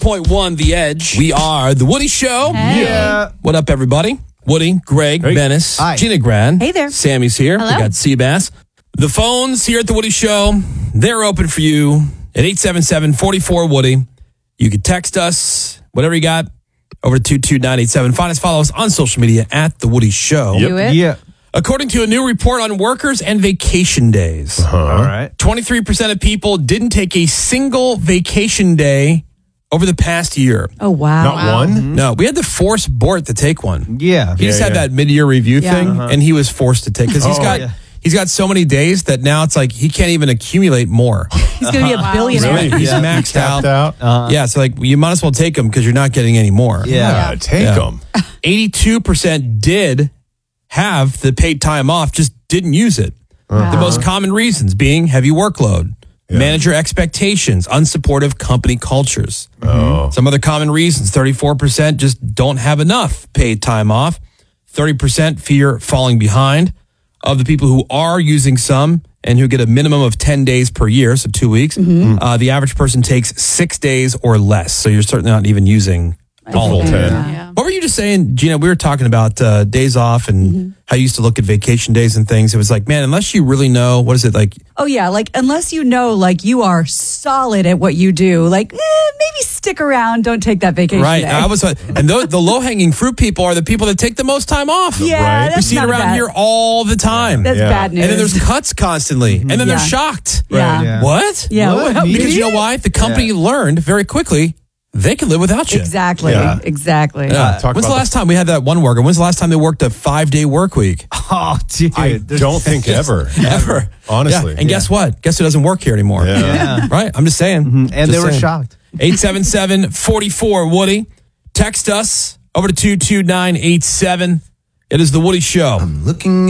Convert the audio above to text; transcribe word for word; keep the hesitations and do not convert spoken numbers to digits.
point one The Edge. We are The Woody Show. Hey. Yeah. What up, everybody? Woody, Greg, Hey. Bennis, Hi. Gina Gran. Hey there. Sammy's here. Hello. We got Seabass. The phones here at The Woody Show, they're open for you at eight seven seven, four four, Woody. You can text us, whatever you got, over to two two nine eight seven. Find us, follow us on social media at The Woody Show. Do it. Yeah. According to a new report on workers and vacation days, All right. twenty-three percent of people didn't take a single vacation day over the past year. Oh, wow. Not Wow. one? No, we had to force Bort to take one. Yeah. He just Yeah, had yeah. that mid-year review Yeah. thing, Uh-huh. and he was forced to take because he's Oh, got yeah. he's got so many days that now it's like he can't even accumulate more. He's going to be a billionaire. Really? He's Yeah. maxed Tapped out. out. Yeah, so like you might as well take them because you're not getting any more. Yeah. Take Yeah. them. eighty-two percent did have the paid time off, just didn't use it. Wow. The most common reasons being heavy workload, manager expectations, unsupportive company cultures. Oh. Some other common reasons, thirty-four percent just don't have enough paid time off. thirty percent fear falling behind. Of the people who are using some and who get a minimum of ten days per year, so two weeks, uh, the average person takes six days or less. So you're certainly not even using all of ten. it. Yeah. What were you just saying, Gina? We were talking about uh, days off and how you used to look at vacation days and things. It was like, man, unless you really know, what is it like? Oh, yeah. Like, unless you know, like, you are solid at what you do, like, eh, maybe stick around. Don't take that vacation Right. day. I was, uh, and the, the low hanging fruit people are the people that take the most time off. yeah, Right. that's We see it not around bad. here all the time. That's Yeah. bad news. And then there's cuts constantly. And then Yeah. they're shocked. Yeah. Right, yeah. What? Yeah. What? well, Me? Because you know really? why? The company Yeah. learned very quickly they can live without you. Exactly. Yeah. Exactly. Yeah. talk When's the about last time we had that one worker? When's the last time they worked a five day work week? Oh, dude. I don't think ever. Ever. Honestly. Yeah. And guess what? Guess who doesn't work here anymore? Yeah. Yeah. Right? I'm just saying. And Just they were saying. shocked. eight seven seven, four four, Woody. Text us over to two two nine eight seven. It is The Woody Show. Looking